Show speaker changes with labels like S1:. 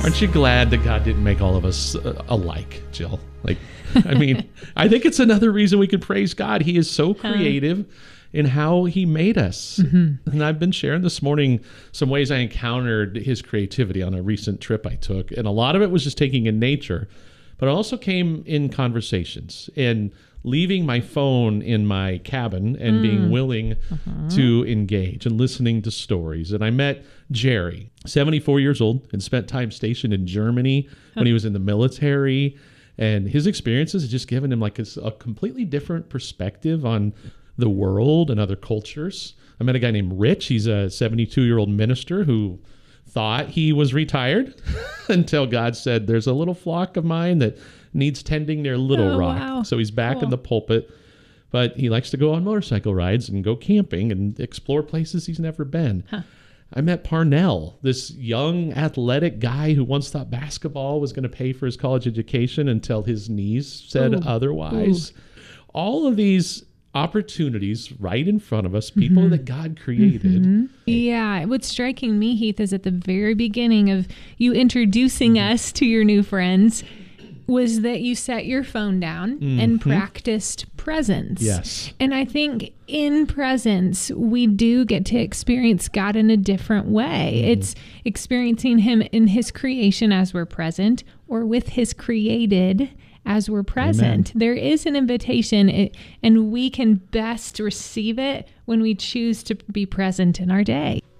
S1: Aren't you glad that God didn't make all of us alike, Jill? Like, I mean, I think it's another reason we can praise God. He is so creative in how he made us. Mm-hmm. And I've been sharing this morning some ways I encountered his creativity on a recent trip I took. And a lot of it was just taking in nature, but it also came in conversations and leaving my phone in my cabin and being willing to engage and listening to stories. And I met Jerry, 74 years old, and spent time stationed in Germany when he was in the military. And his experiences have just given him like a completely different perspective on the world and other cultures. I met a guy named Rich. He's a 72-year-old minister who thought he was retired until God said, there's a little flock of mine that needs tending near Little Rock.
S2: Wow.
S1: So he's back in the pulpit, but he likes to go on motorcycle rides and go camping and explore places he's never been. I met Parnell, this young athletic guy who once thought basketball was going to pay for his college education until his knees said otherwise. All of these opportunities right in front of us, people that God created.
S2: Yeah. What's striking me, Heath, is at the very beginning of you introducing us to your new friends was that you set your phone down and practiced presence.
S1: Yes.
S2: And I think in presence, we do get to experience God in a different way. It's experiencing him in his creation as we're present, or with his created as we're present. Amen. There is an invitation, and we can best receive it when we choose to be present in our day.